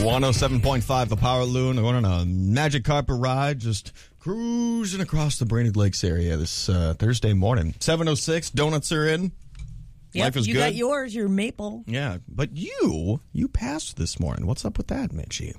107.5 The Power Loon. Going on a magic carpet ride, just cruising across the Brainerd Lakes area this Thursday morning. 7:06, donuts are in. Yep, Life is you good. got yours, your maple. Yeah, but you passed this morning. What's up with that, Mitchie?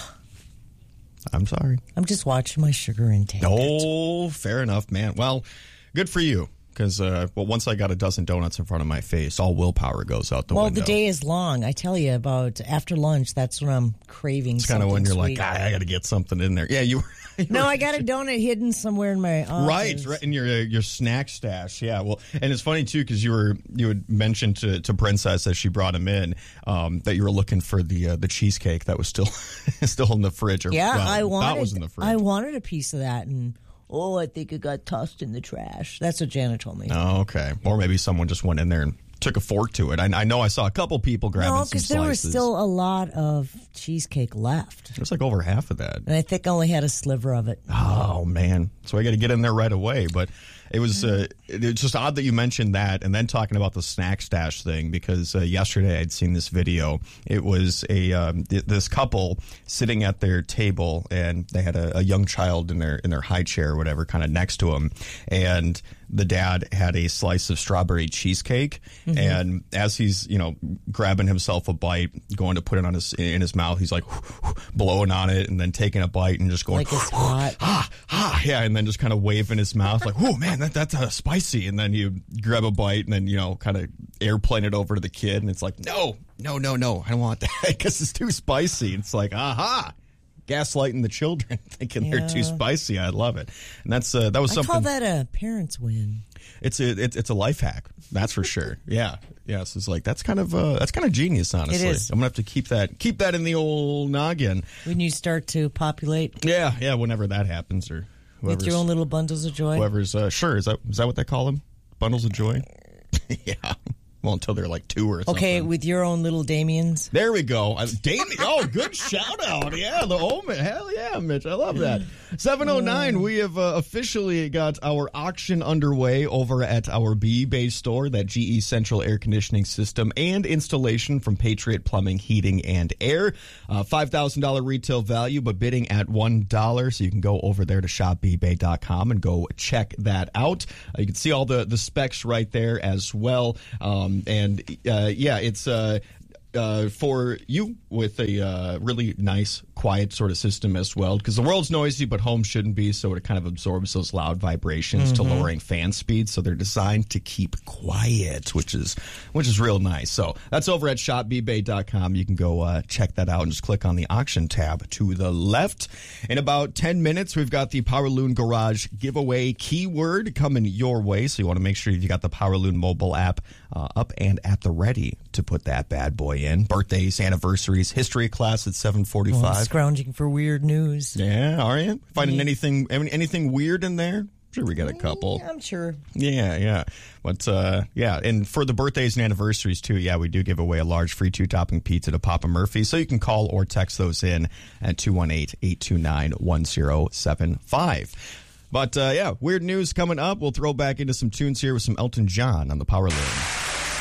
I'm sorry. I'm just watching my sugar intake. Oh, fair enough, man. Well, good for you. Because once I got a dozen donuts in front of my face, all willpower goes out the window. Well, the day is long. I tell you, about after lunch, that's when I'm craving It's kind of when you're sweet. like, I got to get something in there. Yeah, you were. No, I got a donut hidden somewhere in my office. Right in your snack stash. Yeah, well, and it's funny too because you had mentioned to Princess as she brought him in that you were looking for the cheesecake that was still in the fridge. Yeah, well, that was in the fridge. I wanted a piece of that, and I think it got tossed in the trash. That's what Janet told me. Oh, okay. Or maybe someone just went in there and took a fork to it. I know I saw a couple people grabbing some slices. No, because there was still a lot of cheesecake left. It was like over half of that. And I think I only had a sliver of it. Oh, man. So I got to get in there right away. But it was it's just odd that you mentioned that and then talking about the snack stash thing because yesterday I'd seen this video. It was this couple sitting at their table and they had a young child in their high chair or whatever kind of next to them. And the dad had a slice of strawberry cheesecake. Mm-hmm. And as he's, grabbing himself a bite, going to put it in his mouth, he's like blowing on it and then taking a bite and just going, like it's hot. Yeah, and then just kind of waving his mouth like, "Whoa, man, that's spicy." And then you grab a bite and then kind of airplane it over to the kid, and it's like, "No, I don't want that because it's too spicy." It's like, aha. Gaslighting the children, thinking they're too spicy. I love it, and that was something. I call that a parent's win. It's a life hack, that's for sure. Yeah. So it's like that's kind of genius, honestly. It is. I'm gonna have to keep that in the old noggin when you start to populate. Yeah. Whenever that happens, or with your own little bundles of joy. Whoever's sure is that what they call them? Bundles of joy. Yeah. Well, until they're like 2 or something. Okay, with your own little Damians. There we go. Damien. Oh, good shout out. Yeah, the Omen. Hell yeah, Mitch. I love that. 7:09, we have officially got our auction underway over at our B-Bay store, that GE Central Air Conditioning System and installation from Patriot Plumbing, Heating, and Air. $5,000 retail value, but bidding at $1. So you can go over there to shopbbay.com and go check that out. You can see all the specs right there as well. It's for you with a really nice, quiet sort of system as well, because the world's noisy, but home shouldn't be, so it kind of absorbs those loud vibrations to lowering fan speed. So they're designed to keep quiet, which is real nice. So that's over at shopbbay.com. You can go check that out and just click on the auction tab to the left. In about 10 minutes, we've got the Power Loon Garage giveaway keyword coming your way. So you want to make sure you got the Power Loon mobile app up and at the ready to put that bad boy in. Birthdays, anniversaries, history class at 7:45. Well, scrounging for weird news. Yeah, are you? Finding anything weird in there? Sure, we got a couple. Yeah, I'm sure. Yeah. But, and for the birthdays and anniversaries, too, we do give away a large free 2-topping pizza to Papa Murphy. So you can call or text those in at 218-829-1075. But, weird news coming up. We'll throw back into some tunes here with some Elton John on the Power Loon.